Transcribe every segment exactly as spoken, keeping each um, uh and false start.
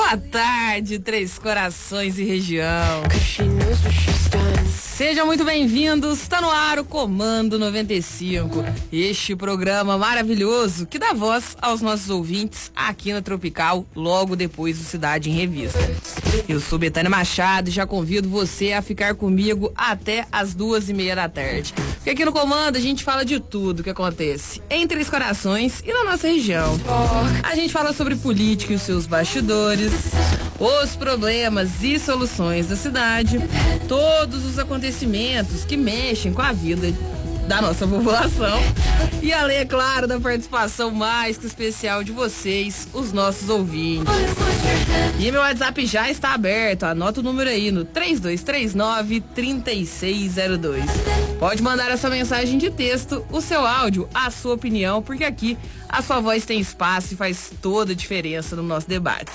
Boa tarde, Três Corações e região. Sejam muito bem-vindos, está no ar o Comando noventa e cinco, este programa maravilhoso que dá voz aos nossos ouvintes aqui na Tropical, logo depois do Cidade em Revista. Eu sou Betânia Machado e já convido você a ficar comigo até as duas e meia da tarde. Porque aqui no Comando a gente fala de tudo que acontece em Três Corações e na nossa região. A gente fala sobre política e os seus bastidores, os problemas e soluções da cidade, todos os acontecimentos que mexem com a vida da nossa população e além, é claro, da participação mais que especial de vocês, os nossos ouvintes. E meu WhatsApp já está aberto, anota o número aí no três dois três nove, três seis zero dois. Pode mandar essa mensagem de texto, o seu áudio, a sua opinião, porque aqui a sua voz tem espaço e faz toda a diferença no nosso debate.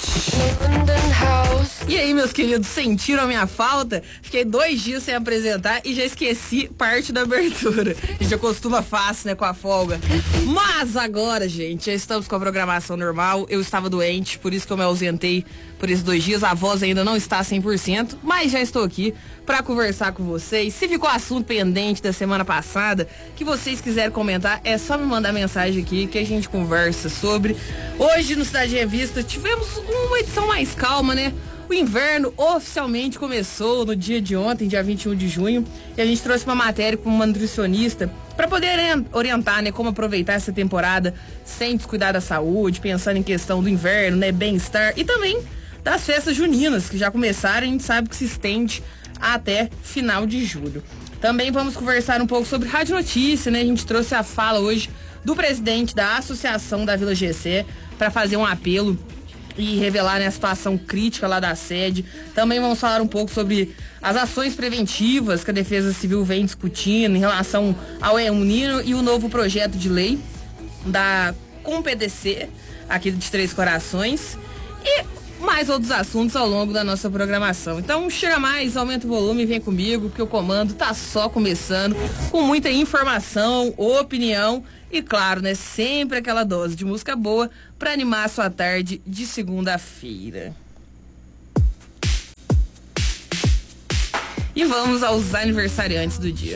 E aí, meus queridos, sentiram a minha falta? Fiquei dois dias sem apresentar e já esqueci parte da abertura. A gente acostuma fácil, né, com a folga. Mas agora, gente, já estamos com a programação normal. Eu estava doente, por isso que eu me ausentei por esses dois dias. A voz ainda não está cem por cento, mas já estou aqui para conversar com vocês. Se ficou assunto pendente da semana passada, que vocês quiserem comentar, é só me mandar mensagem aqui que a gente conversa sobre. Hoje no Cidade Revista tivemos uma edição mais calma, né? O inverno oficialmente começou no dia de ontem, dia vinte e um de junho, e a gente trouxe uma matéria com uma nutricionista para poder orientar, né, como aproveitar essa temporada sem descuidar da saúde, pensando em questão do inverno, né, bem-estar e também das festas juninas que já começaram, a gente sabe que se estende até final de julho. Também vamos conversar um pouco sobre Rádio Notícia, né? A gente trouxe a fala hoje do presidente da Associação da Vila G C para fazer um apelo e revelar, né, a situação crítica lá da sede. Também vamos falar um pouco sobre as ações preventivas que a Defesa Civil vem discutindo em relação ao El Niño e o novo projeto de lei da C O M P D C aqui de Três Corações e mais outros assuntos ao longo da nossa programação. Então chega mais, aumenta o volume e vem comigo, porque o comando tá só começando, com muita informação, opinião e, claro, né, sempre aquela dose de música boa para animar a sua tarde de segunda-feira. E vamos aos aniversariantes do dia.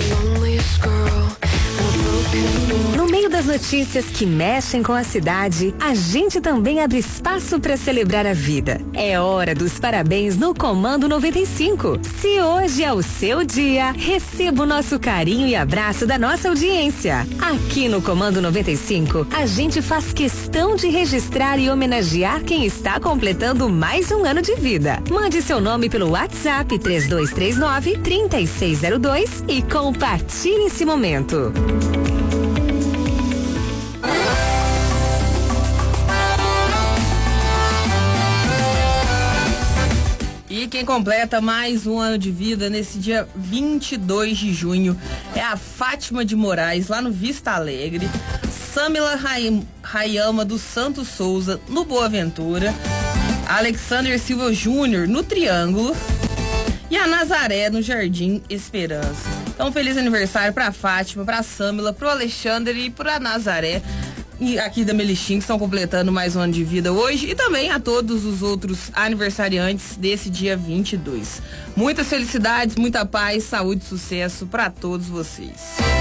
No meio das notícias que mexem com a cidade, a gente também abre espaço para celebrar a vida. É hora dos parabéns no Comando noventa e cinco. Se hoje é o seu dia, receba o nosso carinho e abraço da nossa audiência. Aqui no Comando noventa e cinco, a gente faz questão de registrar e homenagear quem está completando mais um ano de vida. Mande seu nome pelo WhatsApp três dois três nove, três seis zero dois e compartilhe esse momento. E quem completa mais um ano de vida nesse dia vinte e dois de junho é a Fátima de Moraes, lá no Vista Alegre, Samila Rayama dos Santos Souza, no Boa Ventura, Alexander Silva Júnior, no Triângulo, e a Nazaré, no Jardim Esperança. Então, feliz aniversário pra Fátima, pra Samila, pro Alexandre e pra Nazaré, e aqui da Melixim, que estão completando mais um ano de vida hoje, e também a todos os outros aniversariantes desse dia vinte e dois. Muitas felicidades, muita paz, saúde e sucesso para todos vocês.